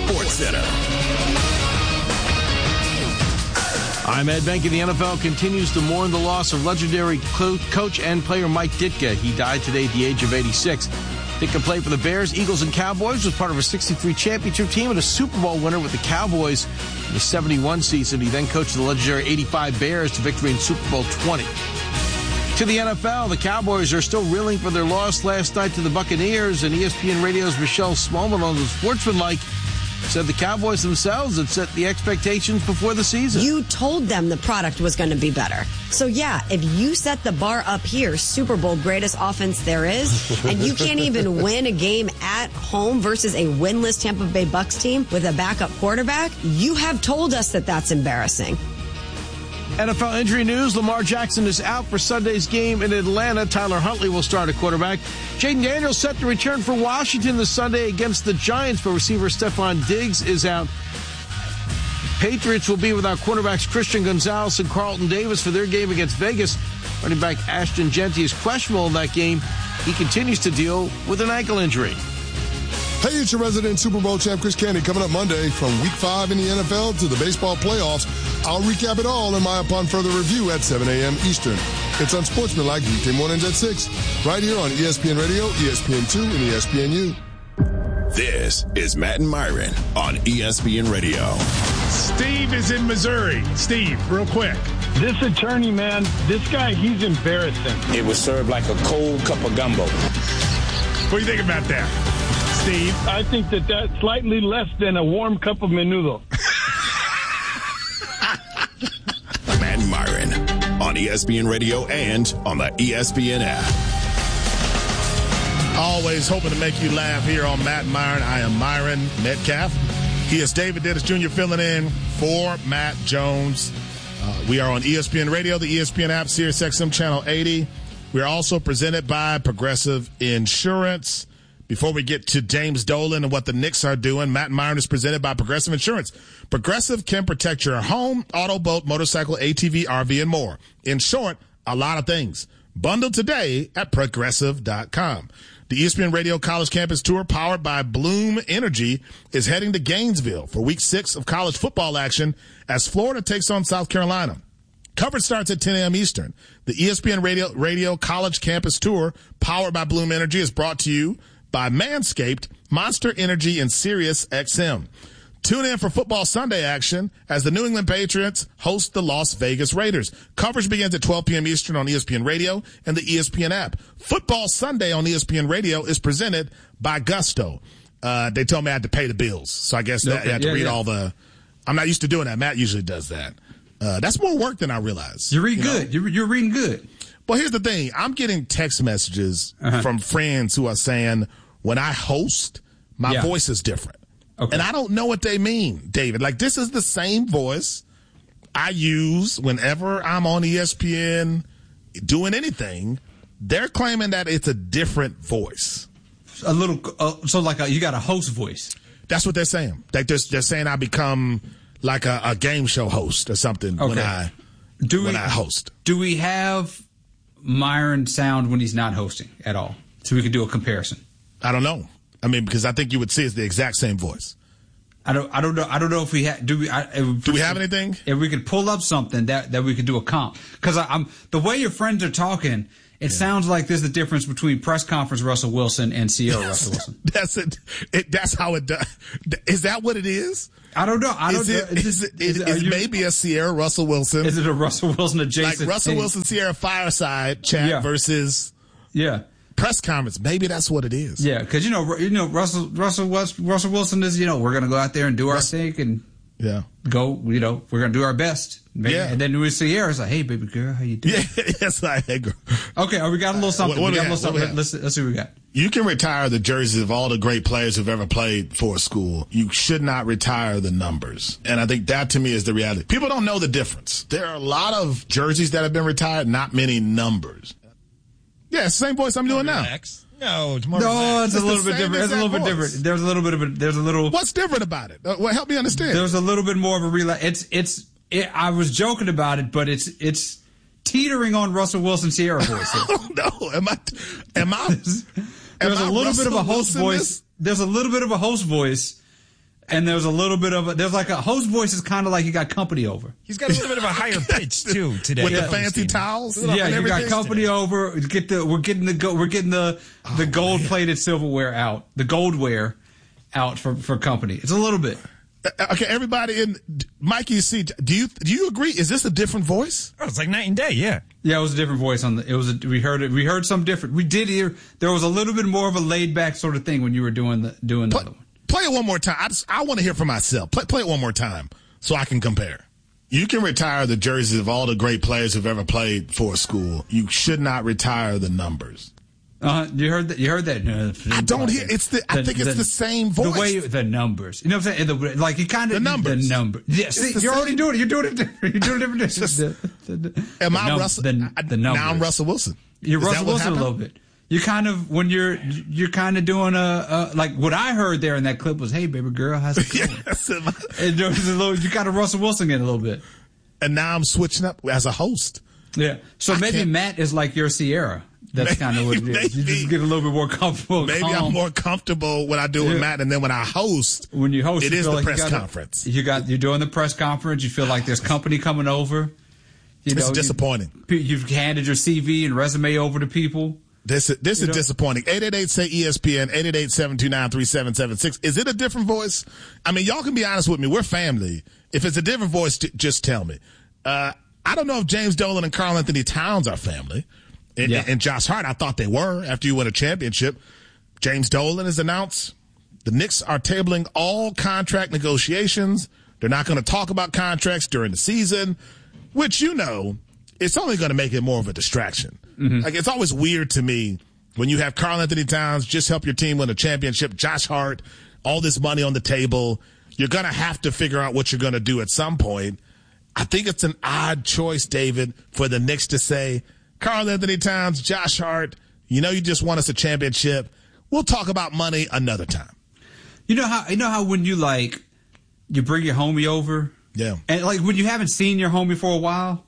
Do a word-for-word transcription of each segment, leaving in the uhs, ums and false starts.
Sports Center. I'm Ed Benke. The N F L continues to mourn the loss of legendary coach and player Mike Ditka. He died today at the age of eighty-six. Ditka played for the Bears, Eagles, and Cowboys, was part of a sixty-three championship team and a Super Bowl winner with the Cowboys in the seventy-one season. He then coached the legendary eighty-five Bears to victory in Super Bowl twenty. To the N F L, the Cowboys are still reeling for their loss last night to the Buccaneers, and E S P N Radio's Michelle Smallman on the Sportsmanlike said the Cowboys themselves had set the expectations before the season. You told them the product was going to be better. So, yeah, if you set the bar up here, Super Bowl greatest offense there is, and you can't even win a game at home versus a winless Tampa Bay Bucs team with a backup quarterback, you have told us that that's embarrassing. N F L injury news. Lamar Jackson is out for Sunday's game in Atlanta. Tyler Huntley will start at quarterback. Jaden Daniels set to return for Washington this Sunday against the Giants, but receiver Stephon Diggs is out. Patriots will be without quarterbacks Christian Gonzalez and Carlton Davis for their game against Vegas. Running back Ashton Jeanty is questionable in that game. He continues to deal with an ankle injury. Hey, it's your resident Super Bowl champ, Chris Candy, coming up Monday from week five in the N F L to the baseball playoffs. I'll recap it all in my Upon Further Review at seven a.m. Eastern. It's on Sportsmanlike weekday mornings at six, right here on E S P N Radio, E S P N two, and E S P N U. This is Matt and Myron on E S P N Radio. Steve is in Missouri. Steve, real quick. This attorney, man, this guy, he's embarrassing. It was served like a cold cup of gumbo. What do you think about that, Steve? I think that that's slightly less than a warm cup of menudo. Matt and Myron on E S P N Radio and on the E S P N app. Always hoping to make you laugh here on Matt and Myron. I am Myron Metcalf. He is David Dennis Junior filling in for Matt Jones. Uh, we are on E S P N Radio, the E S P N app, Sirius X M Channel eighty. We are also presented by Progressive Insurance. Before we get to James Dolan and what the Knicks are doing, Matt and Myron is presented by Progressive Insurance. Progressive can protect your home, auto, boat, motorcycle, A T V, R V, and more. In short, a lot of things. Bundle today at Progressive dot com. The E S P N Radio College Campus Tour, powered by Bloom Energy, is heading to Gainesville for week six of college football action as Florida takes on South Carolina. Coverage starts at ten a.m. Eastern. The E S P N Radio, Radio College Campus Tour, powered by Bloom Energy, is brought to you by Manscaped, Monster Energy, and Sirius X M. Tune in for Football Sunday action as the New England Patriots host the Las Vegas Raiders. Coverage begins at twelve p.m. Eastern on E S P N Radio and the E S P N app. Football Sunday on E S P N Radio is presented by Gusto. Uh, they told me I had to pay the bills, so I guess that, okay. I had to yeah, read yeah. all the – I'm not used to doing that. Matt usually does that. Uh, that's more work than I realize. You read you good. You're, you're reading good. Well, here's the thing. I'm getting text messages uh-huh. from friends who are saying – when I host, my yeah. voice is different. Okay. And I don't know what they mean, David. Like, this is the same voice I use whenever I'm on E S P N doing anything. They're claiming that it's a different voice. A little, uh, so like a, you got a host voice. That's what they're saying. Like they're, they're saying I become like a, a game show host or something okay. when I do when we, I host. Do we have Myron sound when he's not hosting at all? So we could do a comparison. I don't know. I mean, because I think you would see it's the exact same voice. I don't. I don't know. I don't know if we ha- do. We I, if, do we have anything? If we could pull up something that, that we could do a comp, because I'm the way your friends are talking. It yeah. sounds like there's the difference between press conference Russell Wilson and Sierra Russell Wilson. That's it. it. That's how it does. Is that what it is? I don't know. I don't is it, know. Is it, is, is you, maybe a Sierra Russell Wilson? Is it a Russell Wilson adjacent? Like Russell thing? Wilson Sierra fireside chat yeah. versus yeah. press conference. Maybe that's what it is. Yeah, because you know, you know, Russell Russell Russell Wilson is, you know, we're going to go out there and do our thing and yeah, go. You know, we're going to do our best. Maybe. Yeah, and then we see Sierra's like, "Hey, baby girl, how you doing?" Yeah, yes, I hey, girl. Okay, oh, we got a little something. Uh, what, what we got we a little something. Let's, let's see what we got. You can retire the jerseys of all the great players who've ever played for a school. You should not retire the numbers. And I think that, to me, is the reality. People don't know the difference. There are a lot of jerseys that have been retired, not many numbers. Yeah, it's the same voice I'm doing now. Relax. No, it's more no, relaxed. it's a It's little bit different. It's a little bit voice. different. There's a little bit of a. There's a little. What's different about it? Uh, well, help me understand. There's a little bit more of a relax. It's it's. It, I was joking about it, but it's it's teetering on Russell Wilson Sierra voice. Oh no, am I? Am I? There's am a I little Russell bit of a host Wilson voice. this? There's a little bit of a host voice, and there's a little bit of a, there's like a host voice is kind of like you got company over. He's got a little bit of a higher pitch too today. With yeah. the fancy towels. Yeah, you got company today. over. Get the we're getting the go, we're getting the oh, the gold plated silverware out, the goldware out for for company. It's a little bit. Okay, everybody in Mikey C, do you do you agree? Is this a different voice? Oh, it's like night and day. Yeah. Yeah, it was a different voice on the. It was a, we heard it. We heard some different. We did hear there was a little bit more of a laid back sort of thing when you were doing the doing the Play, other one. play it one more time. I just, I want to hear for myself. Play play it one more time so I can compare. You can retire the jerseys of all the great players who've ever played for a school. You should not retire the numbers. Uh, you heard that? You heard that? Uh, I don't hear. It's the. I the, think it's the, the same voice. The way the numbers. You know what I'm saying? The, like you kind of the numbers. The number. Yeah. See, you're same. already doing it. You're doing it. Different. You're doing it different. the, the, the, Am the I num- Russell? The, I, the numbers. Now I'm Russell Wilson. You're Is Russell Wilson a little bit. You kind of when you're you're kind of doing a, a like what I heard there in that clip was, "Hey, baby girl, how's it going?" Yes, and there was a little. You got a Russell Wilson in a little bit. And now I'm switching up as a host. Yeah. So I maybe can't- Matt is like your Sierra. That's kind of what it is. Maybe. You just get a little bit more comfortable. Maybe calm. I'm more comfortable when I do it with Yeah. Matt, and then when I host, When you host, it you is feel the like press you gotta- conference. You got you're doing the press conference. You feel like there's company coming over. You It's know, disappointing. You, you've handed your C V and resume over to people. This is, this You is know? disappointing. eight eight eight say E S P N, eight eight eight, seven two nine, three seven seven six. Is it a different voice? I mean, y'all can be honest with me. We're family. If it's a different voice, j- just tell me. Uh, I don't know if James Dolan and Karl Anthony Towns are family. And, Yeah. and Josh Hart, I thought they were after you win a championship. James Dolan has announced the Knicks are tabling all contract negotiations. They're not going to talk about contracts during the season, which, you know, it's only going to make it more of a distraction. Mm-hmm. Like, it's always weird to me when you have Karl Anthony Towns just help your team win a championship, Josh Hart, all this money on the table. You're going to have to figure out what you're going to do at some point. I think it's an odd choice, David, for the Knicks to say, Karl Anthony Towns, Josh Hart, you know you just won us a championship. We'll talk about money another time. You know how you know how when you like you bring your homie over, Yeah. and like when you haven't seen your homie for a while,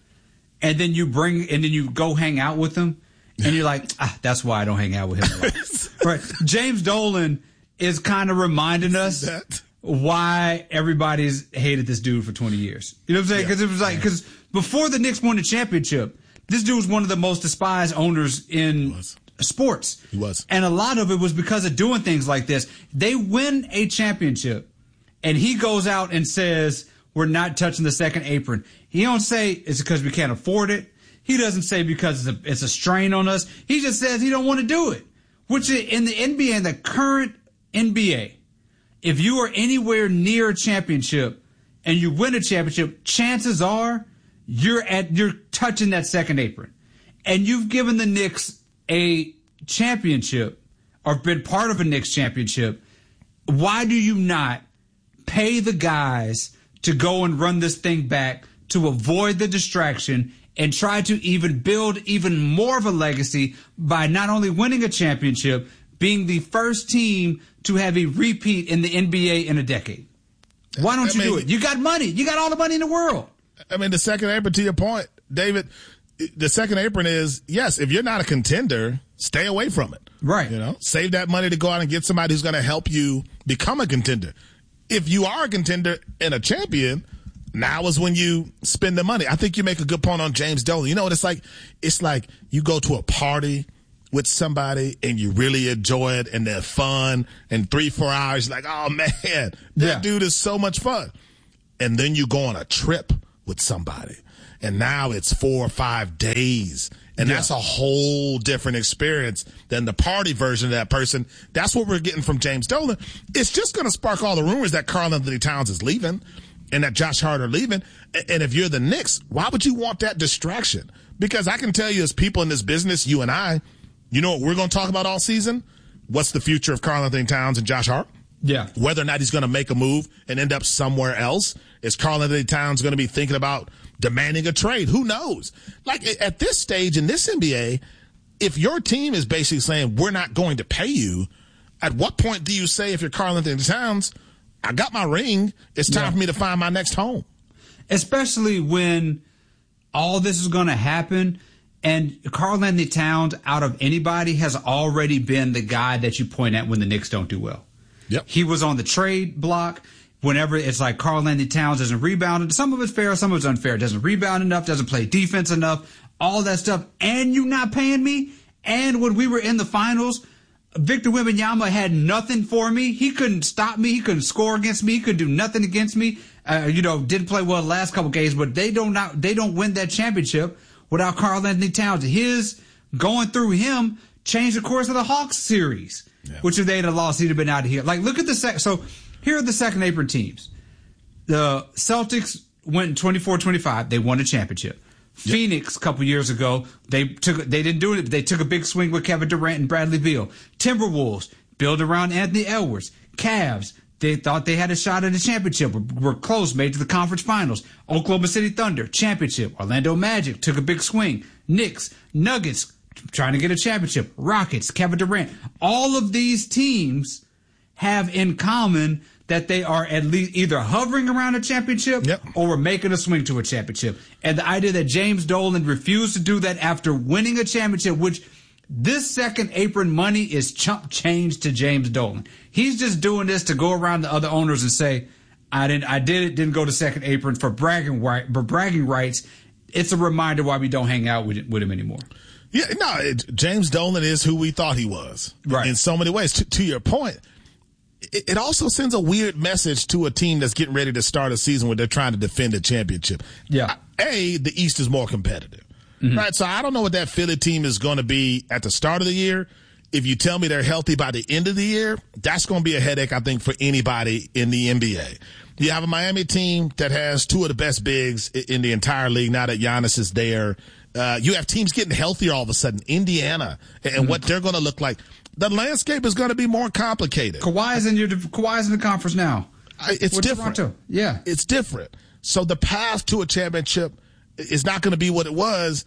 and then you bring and then you go hang out with them, and you're like, ah, that's why I don't hang out with him a lot. Right? James Dolan is kind of reminding us that? why everybody's hated this dude for twenty years. You know what I'm saying? Because Yeah. it was like because before the Knicks won the championship, this dude was one of the most despised owners in sports. He was. And a lot of it was because of doing things like this. They win a championship, and he goes out and says, we're not touching the second apron. He don't say it's because we can't afford it. He doesn't say because it's a, it's a strain on us. He just says he don't want to do it. Which in the N B A, in the current N B A, if you are anywhere near a championship and you win a championship, chances are you're at you're touching that second apron. And you've given the Knicks a championship or been part of a Knicks championship. Why do you not pay the guys to go and run this thing back to avoid the distraction and try to even build even more of a legacy by not only winning a championship, being the first team to have a repeat in the N B A in a decade? Why don't I you mean, do it? You got money. You got all the money in the world. I mean, the second apron, to your point, David, the second apron is, yes, if you're not a contender, stay away from it. Right. You know, save that money to go out and get somebody who's going to help you become a contender. If you are a contender and a champion, now is when you spend the money. I think you make a good point on James Dolan. You know what it's like? It's like you go to a party with somebody and you really enjoy it and they're fun, and three, four hours, you're like, oh man, that Yeah. dude is so much fun. And then you go on a trip with somebody, and now it's four or five days. And Yeah. that's a whole different experience than the party version of that person. That's what we're getting from James Dolan. It's just going to spark all the rumors that Karl Anthony Towns is leaving and that Josh Hart are leaving. And if you're the Knicks, why would you want that distraction? Because I can tell you, as people in this business, you and I, you know what we're going to talk about all season? What's the future of Karl Anthony Towns and Josh Hart? Yeah. Whether or not he's going to make a move and end up somewhere else. Is Karl Anthony Towns going to be thinking about demanding a trade? Who knows? Like, at this stage in this N B A, if your team is basically saying, we're not going to pay you, at what point do you say, if you're Karl Anthony Towns, I got my ring, it's time Yeah. for me to find my next home? Especially when all this is going to happen, and Karl Anthony Towns, out of anybody, has already been the guy that you point at when the Knicks don't do well. Yep. He was on the trade block. Whenever it's like Karl-Anthony Towns doesn't rebound, some of it's fair, some of it's unfair. Doesn't rebound enough, doesn't play defense enough, all that stuff. And you not paying me? And when we were in the finals, Victor Wembanyama had nothing for me. He couldn't stop me. He couldn't score against me. He couldn't do nothing against me. Uh, you know, didn't play well the last couple games, but they don't not, they don't win that championship without Karl-Anthony Towns. His going through him changed the course of the Hawks series, yeah. which if they'd have lost, he'd have been out of here. Like, look at the sec. So here are the second apron teams. The Celtics went twenty-four twenty-five. They won a championship. Yep. Phoenix a couple years ago, they took they didn't do it. They took a big swing with Kevin Durant and Bradley Beal. Timberwolves built around Anthony Edwards. Cavs, they thought they had a shot at a championship. Were, were close, made to the conference finals. Oklahoma City Thunder, championship. Orlando Magic took a big swing. Knicks, Nuggets, trying to get a championship. Rockets, Kevin Durant. All of these teams have in common that they are at least either hovering around a championship yep. or we're making a swing to a championship. And the idea that James Dolan refused to do that after winning a championship, which this second apron money is chump change to James Dolan. He's just doing this to go around the other owners and say, I didn't, I did it, didn't go to second apron for bragging right, for bragging rights. It's a reminder why we don't hang out with, with him anymore. Yeah, no, it, James Dolan is who we thought he was right. in so many ways. To, to your point, it also sends a weird message to a team that's getting ready to start a season where they're trying to defend a championship. Yeah. A, the East is more competitive. Mm-hmm. Right? So I don't know what that Philly team is going to be at the start of the year. If you tell me they're healthy by the end of the year, that's going to be a headache, I think, for anybody in the N B A. You have a Miami team that has two of the best bigs in the entire league now that Giannis is there. Uh, you have teams getting healthier all of a sudden. Indiana and mm-hmm. what they're going to look like. The landscape is going to be more complicated. Kawhi's in your Kawhi's in the conference now. I, it's With different. Toronto. Yeah, it's different. So the path to a championship is not going to be what it was,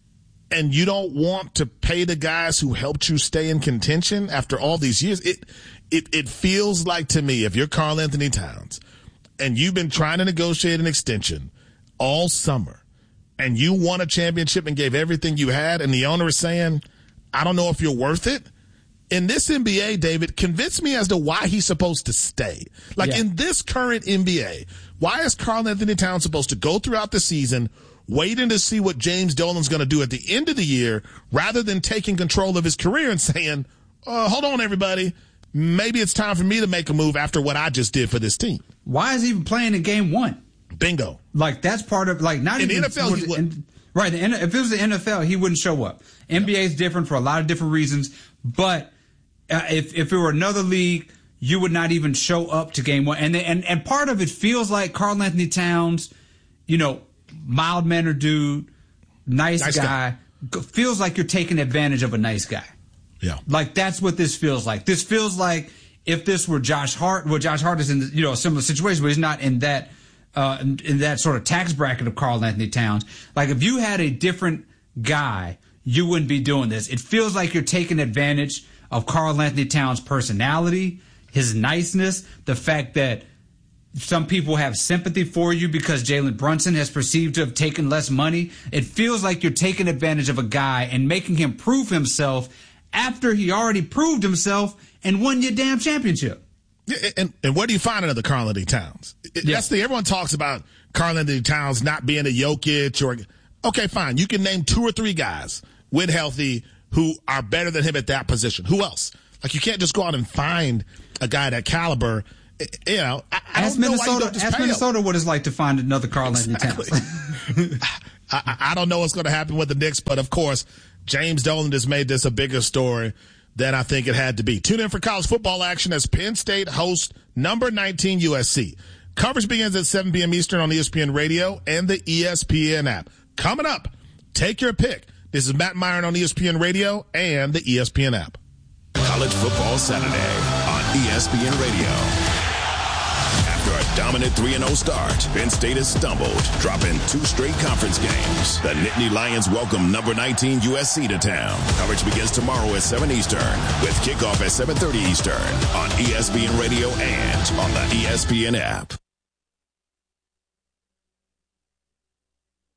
and you don't want to pay the guys who helped you stay in contention after all these years. It it it feels like to me, if you're Karl-Anthony Towns and you've been trying to negotiate an extension all summer, and you won a championship and gave everything you had, and the owner is saying, I don't know if you're worth it. In this N B A, David, convince me as to why he's supposed to stay. Like yeah. in this current N B A, why is Karl-Anthony Towns supposed to go throughout the season waiting to see what James Dolan's going to do at the end of the year rather than taking control of his career and saying, uh, hold on, everybody, maybe it's time for me to make a move after what I just did for this team. Why is he even playing in game one? Bingo. Like, that's part of, like, not in even. In the N F L, he would. Right. The, if it was the N F L, he wouldn't show up. N B A is different for a lot of different reasons, but uh, if, if it were another league, you would not even show up to game one. And, and, and part of it feels like Karl-Anthony Towns, you know, mild-mannered dude, nice, nice guy, guy, feels like you're taking advantage of a nice guy. Yeah. Like, that's what this feels like. This feels like if this were Josh Hart, well, Josh Hart is in, you know, a similar situation, but he's not in that, uh, in, in that sort of tax bracket of Karl-Anthony Towns. Like, if you had a different guy, you wouldn't be doing this. It feels like you're taking advantage of Karl-Anthony Towns' personality, his niceness, the fact that some people have sympathy for you because Jalen Brunson has perceived to have taken less money. It feels like you're taking advantage of a guy and making him prove himself after he already proved himself and won your damn championship. Yeah, and, and where do you find another Karl-Anthony Towns? It, yeah. That's the everyone talks about Karl-Anthony Towns not being a Jokic or okay, fine. You can name two or three guys with healthy who are better than him at that position. Who else? Like, you can't just go out and find a guy that caliber. You know, I, I ask don't Minnesota, know why you don't just ask pay Minnesota him. What it's like to find another Karl-Anthony exactly. Towns. I, I don't know what's going to happen with the Knicks, but of course, James Dolan just made this a bigger story than I think it had to be. Tune in for college football action as Penn State hosts number nineteen U S C. Coverage begins at seven p.m. Eastern on E S P N Radio and the E S P N app. Coming up, take your pick. This is Matt Myron on E S P N Radio and the E S P N app. College Football Saturday on E S P N Radio. After a dominant three and oh start, Penn State has stumbled, dropping two straight conference games. The Nittany Lions welcome number nineteen U S C to town. Coverage begins tomorrow at seven Eastern, with kickoff at seven thirty Eastern on E S P N Radio and on the E S P N app.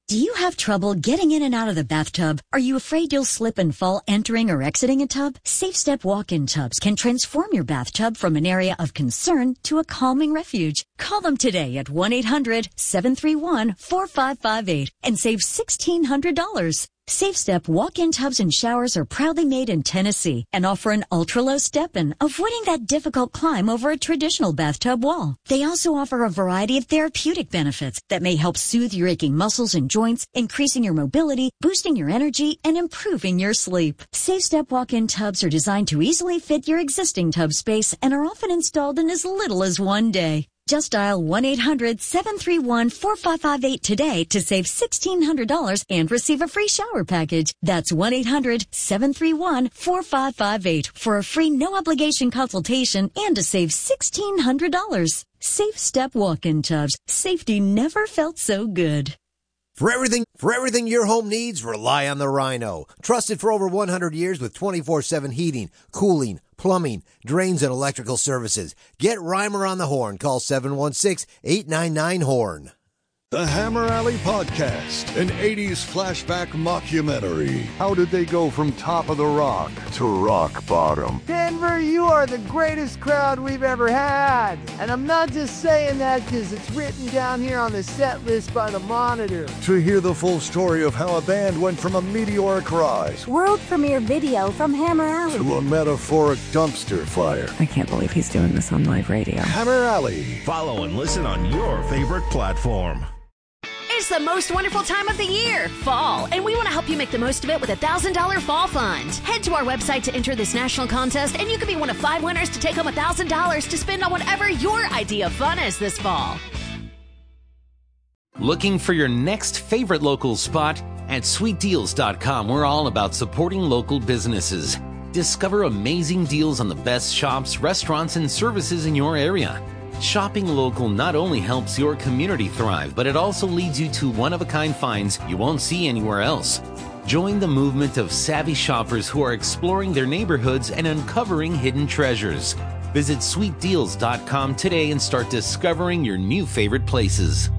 Do you have trouble getting in and out of the bathtub? Are you afraid you'll slip and fall entering or exiting a tub? SafeStep walk-in tubs can transform your bathtub from an area of concern to a calming refuge. Call them today at one eight hundred seven three one four five five eight and save sixteen hundred dollars. SafeStep walk-in tubs and showers are proudly made in Tennessee and offer an ultra-low step-in, avoiding that difficult climb over a traditional bathtub wall. They also offer a variety of therapeutic benefits that may help soothe your aching muscles and joints, increasing your mobility, boosting your energy, and improving your sleep. SafeStep walk-in tubs are designed to easily fit your existing tub space and are often installed in as little as one day. Just dial one eight hundred seven three one four five five eight today to save sixteen hundred dollars and receive a free shower package. That's one eight hundred seven three one four five five eight for a free no-obligation consultation and to save sixteen hundred dollars. SafeStep walk-in tubs. Safety never felt so good. For everything, for everything your home needs, rely on the Rhino. Trusted for over one hundred years with twenty-four seven heating, cooling, plumbing, drains, and electrical services. Get Reimer on the horn. Call seven one six, eight nine nine, horn. The Hammer Alley Podcast, an eighties flashback mockumentary. How did they go from top of the rock to rock bottom? Denver, you are the greatest crowd we've ever had. And I'm not just saying that because it's written down here on the set list by the Monitor. To hear the full story of how a band went from a meteoric rise, world premiere video from Hammer Alley, to a metaphoric dumpster fire. I can't believe he's doing this on live radio. Hammer Alley. Follow and listen on your favorite platform. It's the most wonderful time of the year, fall, and we want to help you make the most of it with a one thousand dollars Fall Fund. Head to our website to enter this national contest, and you could be one of five winners to take home one thousand dollars to spend on whatever your idea of fun is this fall. Looking for your next favorite local spot? At sweet deals dot com, we're all about supporting local businesses. Discover amazing deals on the best shops, restaurants, and services in your area. Shopping local not only helps your community thrive, but it also leads you to one-of-a-kind finds you won't see anywhere else. Join the movement of savvy shoppers who are exploring their neighborhoods and uncovering hidden treasures. Visit sweet deals dot com today and start discovering your new favorite places.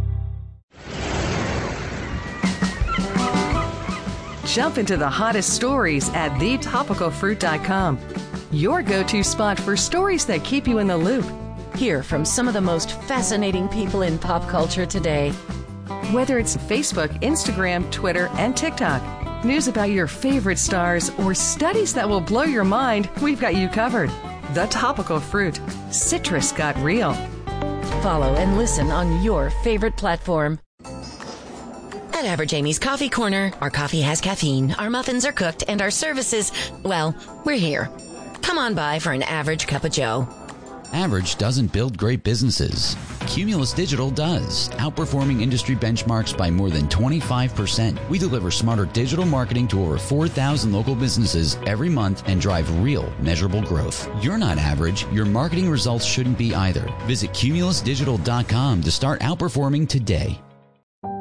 Jump into the hottest stories at the topical fruit dot com. Your go-to spot for stories that keep you in the loop. Hear from some of the most fascinating people in pop culture today. Whether it's Facebook, Instagram, Twitter, and TikTok, news about your favorite stars, or studies that will blow your mind, we've got you covered. The Topical Fruit. Citrus got real. Follow and listen on your favorite platform. At Average Amy's Coffee Corner, our coffee has caffeine, our muffins are cooked, and our services, well, we're here. Come on by for an average cup of joe. Average doesn't build great businesses. Cumulus Digital does, outperforming industry benchmarks by more than twenty-five percent. We deliver smarter digital marketing to over four thousand local businesses every month and drive real, measurable growth. You're not average. Your marketing results shouldn't be either. Visit cumulus digital dot com to start outperforming today.